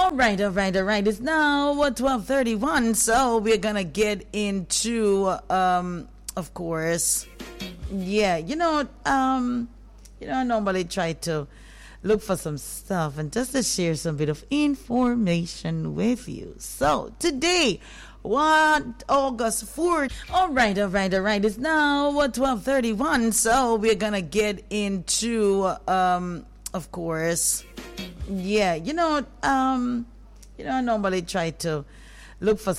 All right. It's now 12:31, so we're gonna get into, of course, yeah. I normally try to look for some stuff and just to share some bit of information with you. So today, August 4th. All right. It's now 12:31, so we're gonna get into, of course, yeah. I normally try to look for